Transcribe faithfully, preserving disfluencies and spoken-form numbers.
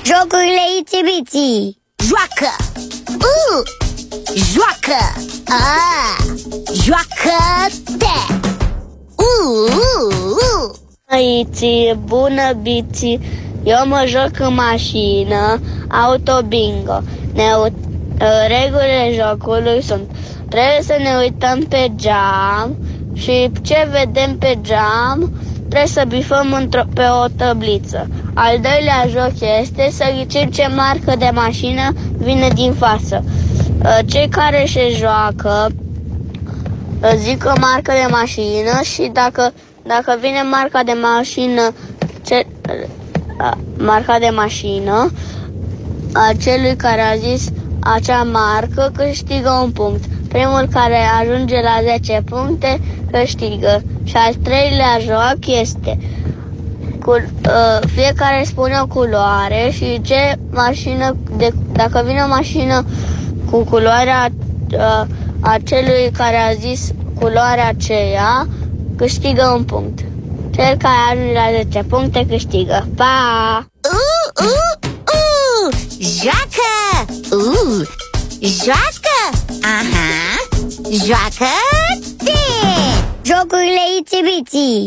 Jocurile Itsy-Bitsy. Joacă! Uh! Joacă! Ah! Joacă-te! Uh! Uh! Itsy, bună Bitsy, eu mă joc în mașină, auto-bingo. Ne regulile jocului sunt: trebuie să ne uităm pe geam și ce vedem pe geam trebuie să bifăm într-o, pe o tabliță. Al doilea joc este să ghicim ce marcă de mașină vine din față. Cei care se joacă zic o marcă de mașină și dacă, dacă vine marca de mașină, ce, marca de mașină, celui care a zis acea marcă câștigă un punct. Primul care ajunge la zece puncte câștigă. Și al treilea joc este cu, uh, fiecare spune o culoare și ce mașină, de, dacă vine o mașină cu culoarea uh, a celui care a zis culoarea aceea, câștigă un punct. Cel care ajunge la zece puncte câștigă. Pa! Uh, uh, uh! Joacă! Uh! Joacă! Aha! Joacă-te! Jocurile Itsy-Bitsy.